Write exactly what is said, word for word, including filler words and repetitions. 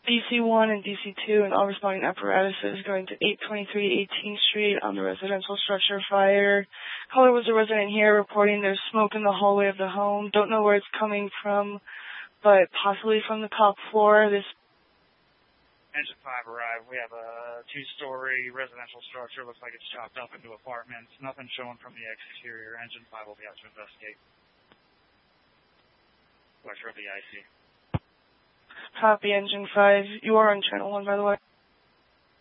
D C one and D C two and all responding apparatuses going to eight twenty-three eighteenth Street on the residential structure fire. Caller was a resident here reporting there's smoke in the hallway of the home. Don't know where it's coming from, but possibly from the top floor. This Engine five arrived. We have a two-story residential structure. Looks like it's chopped up into apartments. Nothing showing from the exterior. Engine five will be out to investigate. West of the I C. Copy, Engine five. You are on channel one, by the way.